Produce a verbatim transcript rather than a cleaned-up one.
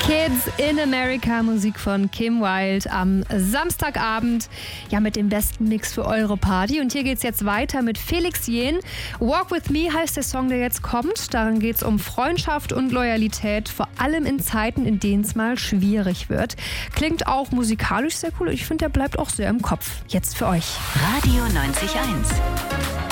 Kids in America, Musik von Kim Wilde am Samstagabend. Ja, mit dem besten Mix für eure Party. Und hier geht's jetzt weiter mit Felix Jähn. Walk With Me heißt der Song, der jetzt kommt. Darin geht's um Freundschaft und Loyalität, vor allem in Zeiten, in denen es mal schwierig wird. Klingt auch musikalisch sehr cool. Ich finde, der bleibt auch sehr im Kopf. Jetzt für euch. Radio neunzig Komma eins.